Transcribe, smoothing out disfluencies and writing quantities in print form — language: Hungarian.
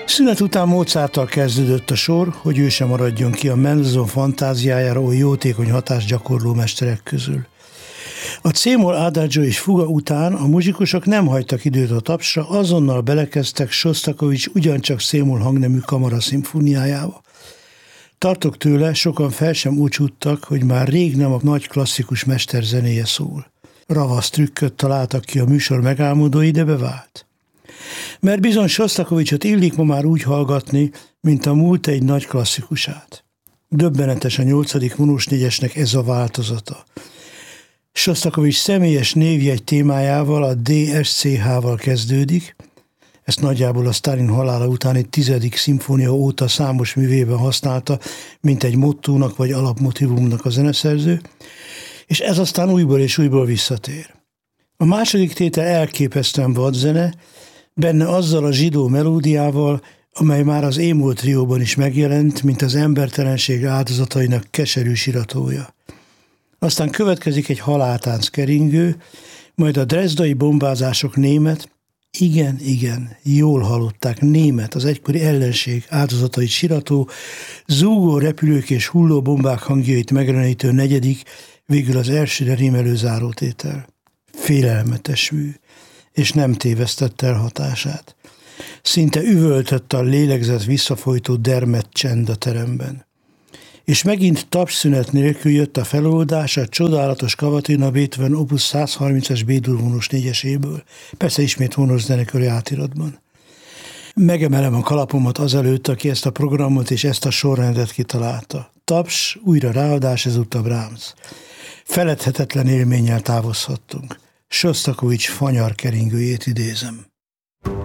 Szünet után Mozarttal kezdődött a sor, hogy ő sem maradjon ki a Mendelssohn fantáziájára oly jótékony hatást gyakorló mesterek közül. A C-moll adagio és fuga után a muzsikusok nem hagytak időt a tapsra, azonnal belekezdtek Sosztakovics ugyancsak C-moll hangnemű kamaraszimfóniájába. Tartok tőle, sokan fel sem úgy csúttak, hogy már rég nem a nagy klasszikus mester zenéje szól. Ravasz trükköt találtak ki a műsor megálmodói, de bevált. Mert bizony Sosztakovicsot illik ma már úgy hallgatni, mint a múlt egy nagy klasszikusát. Döbbenetes a 8. vonós négyesnek ez a változata. Sosztakovics személyes névjegy témájával, a DSCH-val kezdődik, ezt nagyjából a Sztálin halála utáni 10. szimfónia óta számos művében használta, mint egy mottónak vagy alapmotívumnak a zeneszerző, és ez aztán újból és újból visszatér. A második tétel elképesztően vadzene, benne azzal a zsidó melódiával, amely már az E-moll trióban is megjelent, mint az embertelenség áldozatainak keserű siratója. Aztán következik egy haláltánc keringő, majd a drezdai bombázások német, igen, jól hallották, német, az egykori ellenség áldozatait sirató, zúgó repülők és hulló bombák hangjait megjelenítő negyedik, végül az elsőre rímelő zárótétel. Félelmetes mű, és nem tévesztette el hatását. Szinte üvöltött a lélegzet visszafolytó dermedt csend a teremben. És megint tapsszünet nélkül jött a feloldás a csodálatos Kavatina Beethoven opus 130-as B-dur vonós négyeséből, persze ismét vonós zenekari átiratban. Megemelem a kalapomat azelőtt, aki ezt a programot és ezt a sorrendet kitalálta. Taps, újra ráadás, ezúttal Brahms. Feledhetetlen élménnyel távozhattunk. Sosztakovics fanyar keringőjét idézem.